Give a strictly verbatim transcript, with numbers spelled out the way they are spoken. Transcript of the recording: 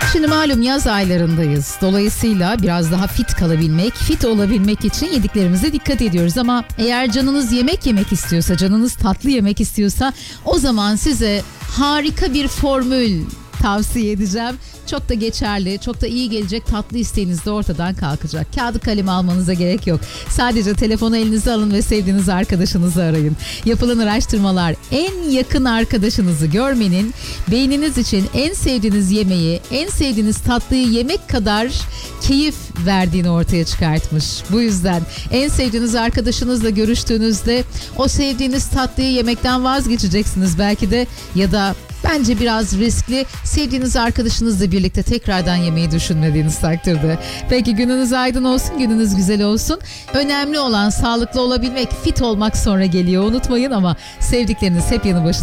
Şimdi malum yaz aylarındayız. Dolayısıyla biraz daha fit kalabilmek, fit olabilmek için yediklerimize dikkat ediyoruz. Ama eğer canınız yemek yemek istiyorsa, canınız tatlı yemek istiyorsa o zaman size harika bir formül tavsiye edeceğim. Çok da geçerli, çok da iyi gelecek, tatlı isteğiniz de ortadan kalkacak. Kağıdı kalemi almanıza gerek yok. Sadece telefonu elinize alın ve sevdiğiniz arkadaşınızı arayın. Yapılan araştırmalar en yakın arkadaşınızı görmenin beyniniz için en sevdiğiniz yemeği, en sevdiğiniz tatlıyı yemek kadar keyif verdiğini ortaya çıkartmış. Bu yüzden en sevdiğiniz arkadaşınızla görüştüğünüzde o sevdiğiniz tatlıyı yemekten vazgeçeceksiniz belki de, ya da bence biraz riskli, sevdiğiniz arkadaşınızla birlikte tekrardan yemeği düşünmediğiniz takdirde. Peki gününüz aydın olsun, gününüz güzel olsun. Önemli olan sağlıklı olabilmek, fit olmak sonra geliyor unutmayın, ama sevdikleriniz hep yanı başında.